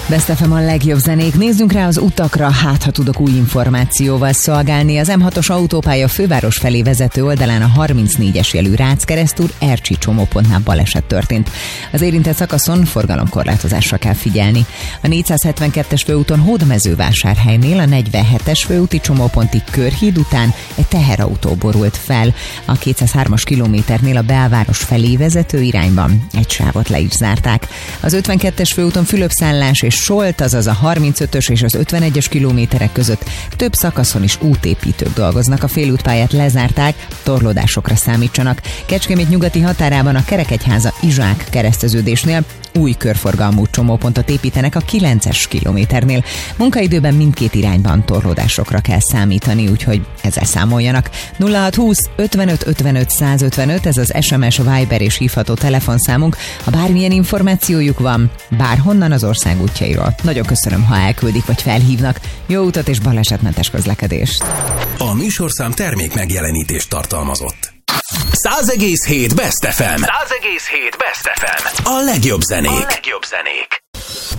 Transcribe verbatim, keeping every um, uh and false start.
Best ef em a legjobb zenék. Nézzünk rá az utakra, hát ha tudok új információval szolgálni. Az em hatos autópálya főváros felé vezető oldalán a harmincnégyes jelű Rácz-keresztúr Ercsi csomópontnál baleset történt. Az érintett szakaszon forgalomkorlátozásra kell figyelni. A négyszázhetvenkettes főúton Hódmezővásárhelynél a negyvenhetes főúti csomópontig Körhíd után egy teherautó borult fel. A kétszázhármas kilométernél a belváros felé vezető irányban egy sávot le is zárták. Az ötvenkettes főúton Fülöpszállás és Solt, azaz a harmincötös és az ötvenegyes kilométerek között több szakaszon is útépítők dolgoznak. A félútpályát lezárták, torlódásokra számítsanak. Kecskemét nyugati határában a Kerekegyháza Izsák kereszteződésnél új körforgalmú csomópontot építenek a kilences kilométernél. Munkaidőben mindkét irányban torlódásokra kell számítani, úgyhogy ezzel számoljanak. nulla hatszázhúsz ötvenöt ötvenöt százötvenöt, ez az es em es, Viber és hívható telefonszámunk. Ha bármilyen információjuk van, bárhonnan az ország útjairól, nagyon köszönöm, ha elküldik vagy felhívnak. Jó utat és balesetmentes közlekedést! A műsorszám termék megjelenítést tartalmazott. száz egész hét Best ef em. száz egész hét Best ef em. A legjobb zenék. A legjobb zenék.